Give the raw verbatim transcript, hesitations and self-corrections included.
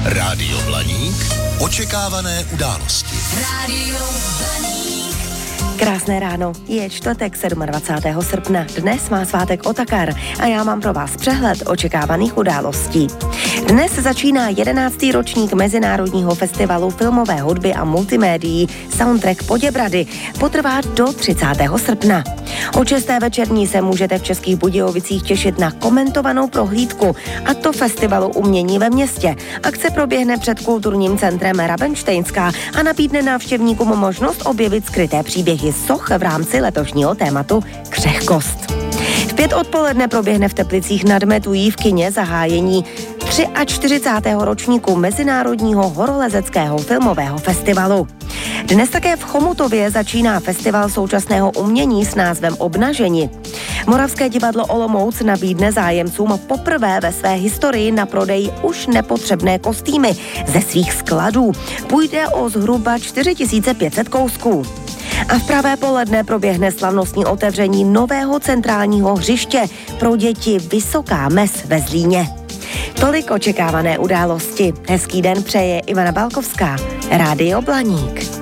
Rádio Blaník. Očekávané události. Rádio Blaník. Krásné ráno, je čtvrtek dvacátého sedmého srpna, dnes má svátek Otakar a já mám pro vás přehled očekávaných událostí. Dnes začíná jedenáctý ročník Mezinárodního festivalu filmové hudby a multimédií Soundtrack Poděbrady, potrvá do třicátého srpna. Od šesté večerní se můžete v Českých Budějovicích těšit na komentovanou prohlídku, a to festivalu umění ve městě. Akce proběhne před kulturním centrem Rabenštejnská a nabídne návštěvníkům možnost objevit skryté příběhy soch v rámci letošního tématu Křehkost. V pět odpoledne proběhne v Teplicích nad Metují v kině zahájení čtyřicátého třetího ročníku Mezinárodního horolezeckého filmového festivalu. Dnes také v Chomutově začíná festival současného umění s názvem Obnaženi. Moravské divadlo Olomouc nabídne zájemcům poprvé ve své historii na prodej už nepotřebné kostýmy ze svých skladů. Půjde o zhruba čtyři tisíce pět set kousků. A v pravé poledne proběhne slavnostní otevření nového centrálního hřiště pro děti Vysoká Mez ve Zlíně. Tolik očekávané události. Hezký den přeje Ivana Balkovská. Rádio Blaník.